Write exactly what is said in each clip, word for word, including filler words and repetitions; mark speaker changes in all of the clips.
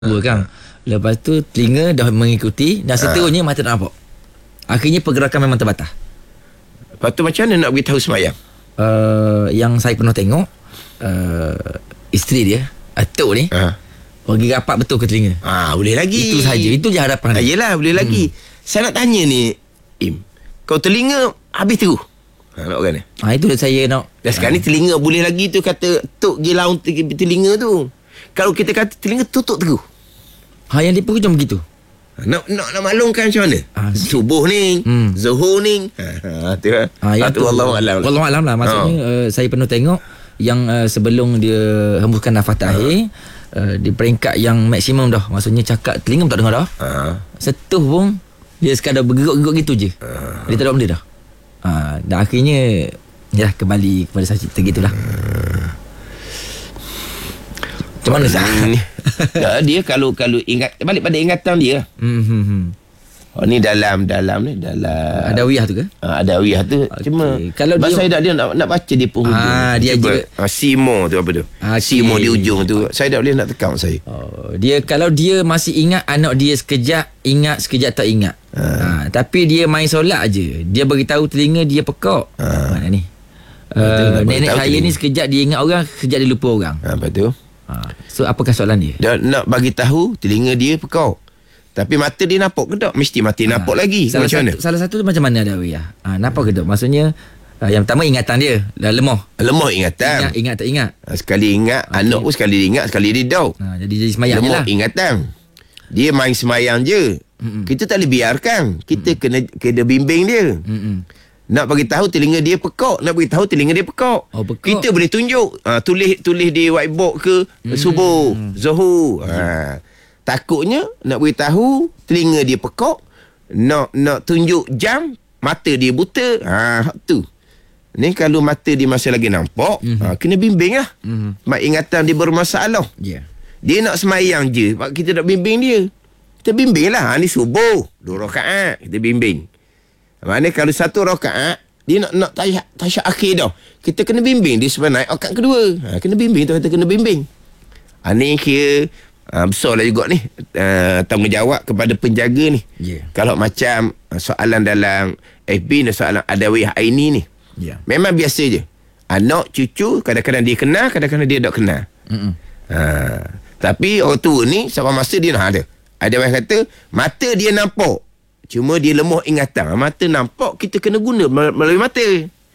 Speaker 1: Dua kan. Lepas tu telinga dah mengikuti dan seterusnya mata tak nampak. Akhirnya pergerakan memang terbatas.
Speaker 2: Lepas tu macam mana nak beritahu semayang?
Speaker 1: Uh, yang saya pernah tengok uh, isteri dia, Atuk ni
Speaker 2: Ha.
Speaker 1: pergi rapat betul ke telinga.
Speaker 2: Ah, boleh lagi.
Speaker 1: Itu saja. Itu je harapan
Speaker 2: Ah,
Speaker 1: dia.
Speaker 2: yelah, boleh lagi. Saya nak tanya ni, Im. Kau telinga habis terus. Ha, nak kan?
Speaker 1: Ha, itu saya nak.
Speaker 2: Dan sekarang ni telinga boleh lagi tu kata tok je laun telinga tu. Kalau kita kata telinga tutup terus.
Speaker 1: Ha, yang dia pergi macam begitu.
Speaker 2: Nak nak nak maklumkan macam mana?
Speaker 1: Ah,
Speaker 2: Subuh ni,
Speaker 1: Hmm.
Speaker 2: Zuhur ni. Ha, tu lah.
Speaker 1: Ha, yang
Speaker 2: tu wallahu alam.
Speaker 1: Wallahu alam lah. Maksudnya uh, saya pernah tengok yang uh, sebelum dia hembuskan nafas terakhir, uh, di peringkat yang maksimum dah. Maksudnya cakap telinga tak dengar dah.
Speaker 2: Ha.
Speaker 1: Setuh pun dia sekadar bergerak-gerak gitu je.
Speaker 2: Ha.
Speaker 1: Dia tak ada benda dah. Ha, dan akhirnya ya kembali kepada saya cerita gitulah. Macam mana sah?
Speaker 2: Ya, dia kalau kalau ingat balik pada ingatan dia.
Speaker 1: Hmm, hmm, hmm.
Speaker 2: Oh ni dalam dalam ni dalam
Speaker 1: Ada wiyah tu ke?
Speaker 2: ha, ada awiyah tu.
Speaker 1: Okey.
Speaker 2: Cuma
Speaker 1: Kalau
Speaker 2: kalau
Speaker 1: dia-
Speaker 2: saya dah dia nak, nak baca di penghujung.
Speaker 1: Ah, dia
Speaker 2: Cuba.
Speaker 1: je-
Speaker 2: ha, Simo tu apa tu?
Speaker 1: Ah,
Speaker 2: Simo
Speaker 1: okey.
Speaker 2: di ujung tu. Saya tak boleh nak tekan saya.
Speaker 1: Oh, dia kalau dia masih ingat anak dia sekejap, ingat sekejap tak ingat. Ha. Ha, tapi dia main solat aje. Dia beritahu telinga dia pekak.
Speaker 2: Ha.
Speaker 1: Mana ni?
Speaker 2: Betul,
Speaker 1: Uh,
Speaker 2: nak
Speaker 1: nenek
Speaker 2: beritahu
Speaker 1: saya
Speaker 2: telinga.
Speaker 1: ni sekejap dia ingat orang, sekejap dia lupa orang.
Speaker 2: Ha, lepas tu
Speaker 1: Ha. So apakah soalan dia?
Speaker 2: dia nak bagi tahu telinga dia pekau. Tapi mata dia nampak ke tak? Mesti mata dia nampak lagi.
Speaker 1: Salah
Speaker 2: Macam
Speaker 1: satu,
Speaker 2: mana?
Speaker 1: salah satu tu macam mana ada wiyah? Ha, nampak ke tak? Maksudnya uh, yang pertama ingatan dia dah lemah.
Speaker 2: Lemah
Speaker 1: Ingat,
Speaker 2: ingatan.
Speaker 1: ingat tak ingat.
Speaker 2: Ha, sekali ingat,
Speaker 1: Okey.
Speaker 2: anak pun sekali dia ingat, sekali dia down.
Speaker 1: Ha, jadi jadi semayang je
Speaker 2: Lemah
Speaker 1: lah.
Speaker 2: ingatan. Dia main semayang je. Mm-mm. Kita tak boleh biarkan. Kita Mm-mm. kena kena bimbing dia.
Speaker 1: Mm-mm.
Speaker 2: Nak bagi tahu telinga dia pekak, nak bagi tahu telinga dia pekak.
Speaker 1: Oh, pekak.
Speaker 2: Kita boleh tunjuk, ha, tulis tulis di whiteboard ke mm. subuh, zuhur. Ha. Takutnya nak bagi tahu telinga dia pekak, nak nak tunjuk jam, mata dia buta. Ha, hak tu. Ni kalau mata dia masih lagi nampak, mm-hmm. ha, kena bimbing lah.
Speaker 1: Mhm.
Speaker 2: Mak ingatan dia bermasalah.
Speaker 1: Ya. Yeah.
Speaker 2: Dia nak semayang je, mak kita nak bimbing dia. Kita bimbing lah. Ha, ni subuh, dua rakaat, kita bimbing. Maknanya kalau satu rakaat, dia nak nak tasyah, tasyah akhir dah. Kita kena bimbing dia sebab naik rakaat kedua. Ha, kena bimbing tu, kita kena bimbing. Ha, ni kira ha, besar lah juga ni. Uh, tanggungjawab kepada penjaga ni.
Speaker 1: Ya.
Speaker 2: Kalau macam uh, soalan dalam F B ni, soalan Adawiyah Aini ni.
Speaker 1: Ya.
Speaker 2: Memang biasa je. Anak, cucu, kadang-kadang dia kenal, kadang-kadang dia tak kenal.
Speaker 1: Mm-mm.
Speaker 2: Ha, tapi orang tua ni sampai masa dia nak ada. Ada orang kata mata dia nampak, cuma dia lemah ingatan. Mata nampak, kita kena guna mal- melalui mata.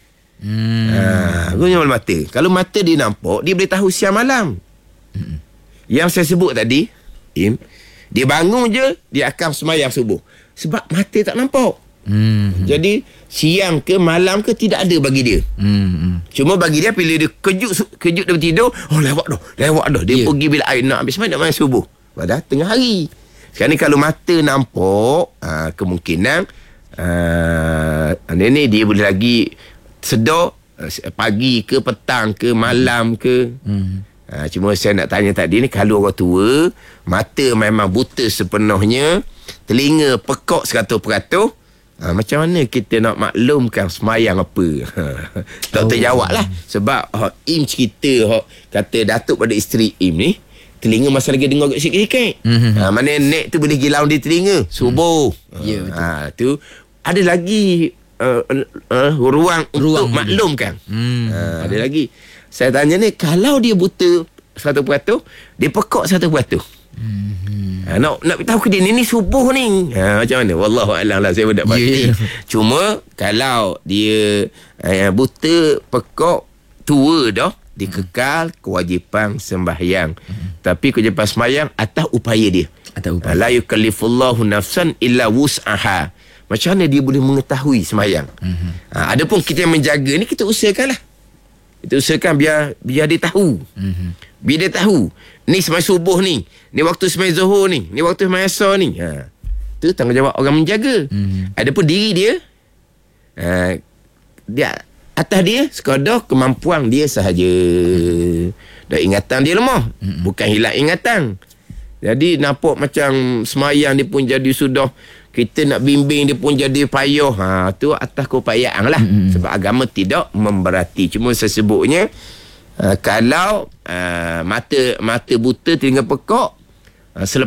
Speaker 1: Hmm.
Speaker 2: Ha, guna melalui mata. Kalau mata dia nampak, dia boleh tahu siang malam. Hmm. Yang saya sebut tadi, Im, dia bangun je, dia akan semayang subuh. Sebab mata tak nampak.
Speaker 1: Hmm.
Speaker 2: Jadi siang ke malam ke tidak ada bagi dia.
Speaker 1: Hmm.
Speaker 2: Cuma bagi dia bila dia kejut kejut dia tidur, oh lewat dah, lewat dah. Dia
Speaker 1: Ya.
Speaker 2: pergi bila air nak habis main nak main subuh. Pada tengah hari. Sekarang ni kalau mata nampak, aa, kemungkinan aa, ni dia boleh lagi sedar aa, pagi ke petang ke malam ke. Hmm. Aa, cuma saya nak tanya tadi ni, kalau orang tua mata memang buta sepenuhnya, telinga pekak seratus peratus, Ha, macam mana kita nak maklumkan semayang apa? Tak
Speaker 1: Oh.
Speaker 2: terjawab lah. Sebab ha, Im cerita, ha, kata Datuk pada isteri Im ni, telinga masa lagi dengar sikit-sikit.
Speaker 1: Mm-hmm.
Speaker 2: Ha, mana nek tu boleh gilau di telinga subuh.
Speaker 1: Ya, betul.
Speaker 2: Ha, tu ada lagi uh, uh, ruang,
Speaker 1: Ruang
Speaker 2: untuk
Speaker 1: lagi.
Speaker 2: maklumkan.
Speaker 1: Hmm.
Speaker 2: Ha, ada lagi. Saya tanya ni, kalau dia buta seratus peratus, dia pekak seratus peratus. Hmm. Ha, nak nak tahu ke dia ni, ni subuh ni. Ha, macam mana? Wallahu a'lam lah, saya pun tak pasti.
Speaker 1: Yeah.
Speaker 2: Cuma kalau dia uh, buta, pekak, tua dah, dia kekal kewajipan sembahyang. Hmm. Tapi kewajipan sembahyang atas upaya dia.
Speaker 1: Atas upaya.
Speaker 2: La yukallifullahu nafsan illa wus'aha. Macam mana dia boleh mengetahui sembahyang? Hmm. Ha, adapun kita yang menjaga ni, kita usahakanlah. Kita usahakan biar biar dia tahu. Hmm. Biar dia tahu. Ni sembahyang subuh ni. Ni waktu sembahyang zuhur ni. Ni waktu sembahyang asar ni. Ha. Tu tanggungjawab orang menjaga. Hmm. Adapun diri dia, ha, dia atas dia sekadar kemampuan dia sahaja. Dan ingatan dia lemah. Hmm. Bukan hilang ingatan. Jadi nampak macam semayang dia pun jadi sudah, kita nak bimbing dia pun jadi payah. Ha, tu atas keupayaan lah. Hmm. Sebab agama tidak memberati. Cuma saya sebutnya, Uh, kalau uh, mata mata buta, telinga pekak, Ha,